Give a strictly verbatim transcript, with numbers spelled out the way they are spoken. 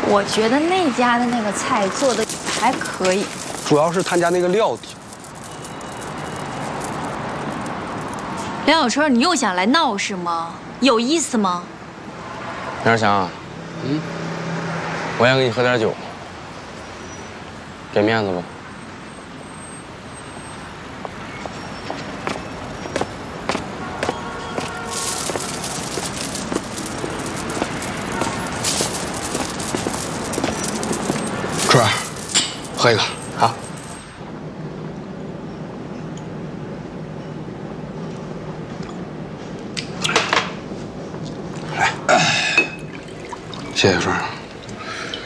我觉得那家的那个菜做的还可以， 主要是他家那个料底。 梁小春，你又想来闹是吗？有意思吗？ 梁志强，嗯，我想跟你喝点酒，给面子不？ 春儿，喝一个。 好。 来，谢谢春儿。